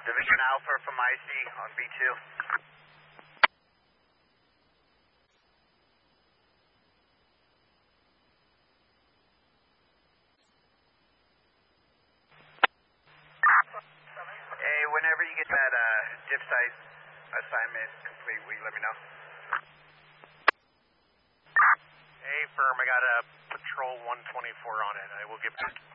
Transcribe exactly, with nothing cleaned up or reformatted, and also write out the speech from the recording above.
Division Alpha from I C on V two. Hey, whenever you get that uh, diff site assignment complete, will you let me know? Hey, firm, I got a Patrol one twenty-four on it. I will get back.